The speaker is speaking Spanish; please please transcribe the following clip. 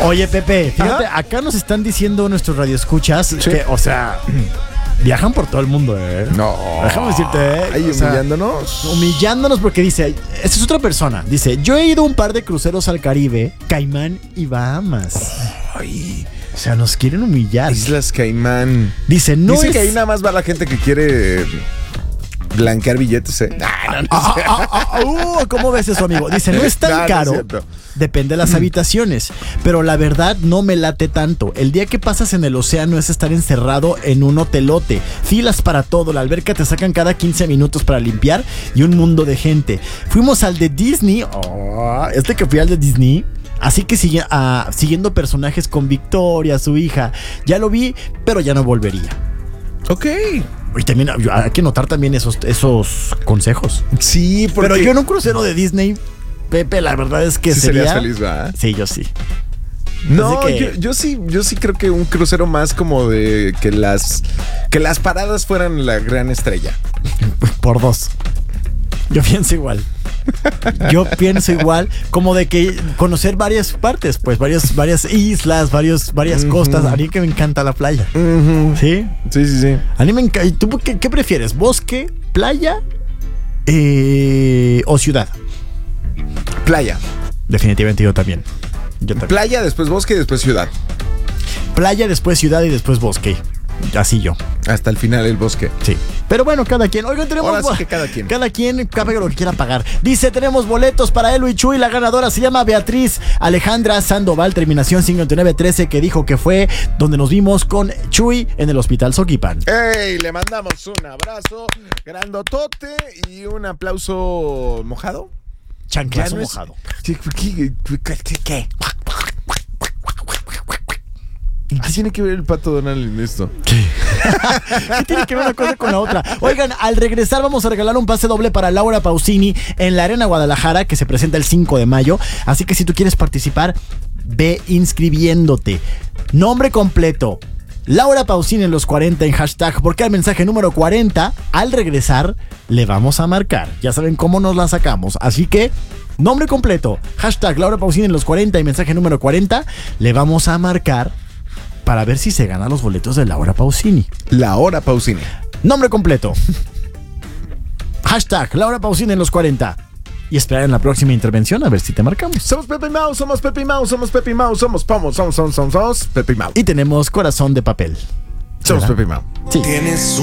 Oye, Pepe, fíjate, acá nos están diciendo nuestros radioescuchas que, o sea, viajan por todo el mundo, ¿eh? No. Déjame decirte, Ahí humillándonos. Humillándonos porque dice, esta es otra persona, dice, yo he ido un par de cruceros al Caribe, Caimán y Bahamas. Ay, O sea, nos quieren humillar. Islas Caimán. Dice, no Dicen es... que ahí nada más va la gente que quiere blanquear billetes, ¿eh? ¿Cómo ves eso, amigo? Dice, no es tan No, no es caro. cierto. Depende de las habitaciones. Pero la verdad no me late tanto. El día que pasas en el océano es estar encerrado en un hotelote. Filas para todo. La alberca te sacan cada 15 minutos para limpiar y un mundo de gente. Fuimos al de Disney. Que fui al de Disney. Así que siguiendo personajes con Victoria, su hija. Ya lo vi, pero ya no volvería. Ok. Y también hay que notar también esos consejos. Sí, porque... Pero yo en un crucero de Disney, Pepe, la verdad es que sí sería... serías feliz, ¿verdad? Sí, yo sí. No, que... yo sí creo que un crucero más como de que las paradas fueran la gran estrella. Por 2. Yo pienso igual. Como de que conocer varias partes, pues varias islas, varias costas. A mí que me encanta la playa. ¿Sí? Sí. A mí me encanta. ¿Tú qué prefieres? ¿Bosque, playa o ciudad? Playa. Definitivamente yo también. Playa, después bosque y después ciudad. Playa, después ciudad y después bosque. Así yo. Hasta el final el bosque. Sí. Pero bueno, cada quien. Oigan, tenemos... Ahora sí que cada quien. Cada quien pague lo que quiera pagar. Dice, tenemos boletos para Elo y Chuy. La ganadora se llama Beatriz Alejandra Sandoval, terminación 5913, que dijo que fue donde nos vimos con Chuy en el Hospital Soquipan. ¡Ey! Le mandamos un abrazo grandotote y un aplauso mojado. Chanclazo mojado. ¿Qué? ¿Qué tiene que ver el Pato Donald en esto? ¿Qué tiene que ver una cosa con la otra? Oigan, al regresar vamos a regalar un pase doble para Laura Pausini en la Arena Guadalajara, que se presenta el 5 de mayo. Así que si tú quieres participar, ve inscribiéndote. Nombre completo: Laura Pausini en los 40 en hashtag, porque al mensaje número 40, al regresar, le vamos a marcar. Ya saben cómo nos la sacamos. Así que, nombre completo, hashtag Laura Pausini en los 40 y mensaje número 40, le vamos a marcar para ver si se gana los boletos de Laura Pausini. Laura Pausini. Nombre completo. Hashtag Laura Pausini en los 40. Y esperar en la próxima intervención a ver si te marcamos. Somos Pepe y Mau, somos Pepe y Mau, somos Pepe y Mau, somos Pepe y Mau. Y tenemos corazón de papel. Somos Pepe y Mau. Sí. Tienes